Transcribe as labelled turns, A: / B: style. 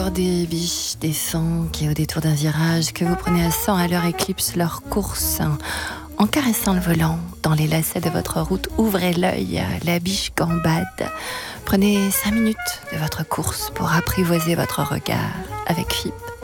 A: Des biches, des sangs qui, au détour d'un virage que vous prenez à 100 à l'heure, éclipsent leur course. En caressant le volant, dans les lacets de votre route, ouvrez l'œil, la biche gambade. Prenez 5 minutes de votre course pour apprivoiser votre regard avec FIP.